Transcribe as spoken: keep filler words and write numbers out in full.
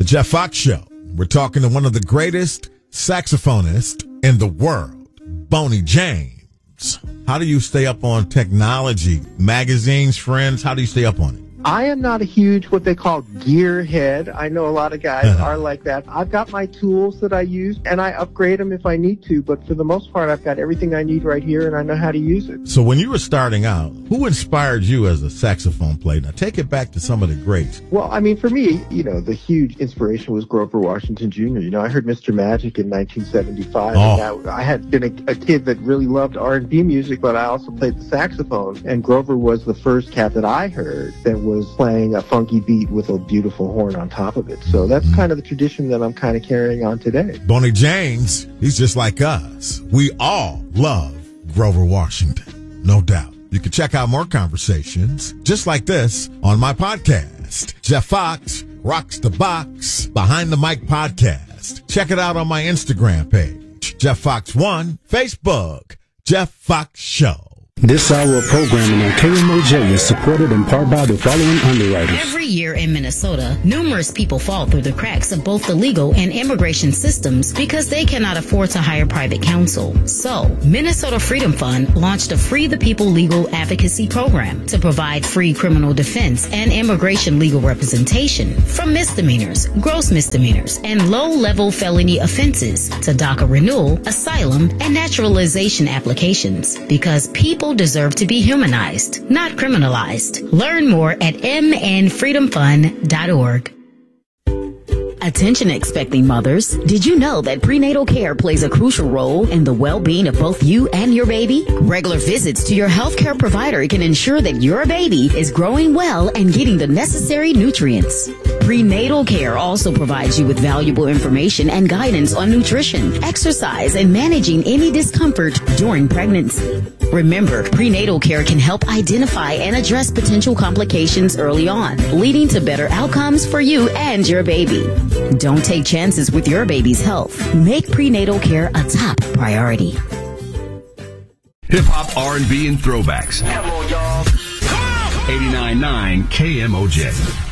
Jeff Fox Show. We're talking to one of the greatest saxophonists in the world, Boney James. How do you stay up on technology? Magazines, friends, how do you stay up on it? I am not a huge, what they call gearhead. I know a lot of guys are like that. I've got my tools that I use, and I upgrade them if I need to. But for the most part, I've got everything I need right here, and I know how to use it. So when you were starting out, who inspired you as a saxophone player? Now, take it back to some of the greats. Well, I mean, for me, you know, the huge inspiration was Grover Washington Junior You know, I heard Mister Magic in nineteen seventy-five. Oh. And I, I had been a, a kid that really loved R and B music, but I also played the saxophone. And Grover was the first cat that I heard that was playing a funky beat with a beautiful horn on top of it. So that's kind of the tradition that I'm kind of carrying on today. Boney James, he's just like us. We all love Grover Washington, no doubt. You can check out more conversations just like this on my podcast. Jeff Fox Rocks the Box Behind the Mic podcast. Check it out on my Instagram page, Jeff Fox one, Facebook, Jeff Fox Show. This hour of programming on K M O J is supported in part by the following underwriters. Every year in Minnesota, numerous people fall through the cracks of both the legal and immigration systems because they cannot afford to hire private counsel. So, Minnesota Freedom Fund launched a Free the People Legal Advocacy Program to provide free criminal defense and immigration legal representation from misdemeanors, gross misdemeanors, and low-level felony offenses to DACA renewal, asylum, and naturalization applications because people deserve to be humanized, not criminalized. Learn more at m n freedom fund dot org. Attention expecting mothers, did you know that prenatal care plays a crucial role in the well-being of both you and your baby? Regular visits to your healthcare provider can ensure that your baby is growing well and getting the necessary nutrients. Prenatal care also provides you with valuable information and guidance on nutrition, exercise, and managing any discomfort during pregnancy. Remember, prenatal care can help identify and address potential complications early on, leading to better outcomes for you and your baby. Don't take chances with your baby's health. Make prenatal care a top priority. Hip-hop, R and B, and throwbacks. Come on, y'all. eighty-nine point nine K M O J.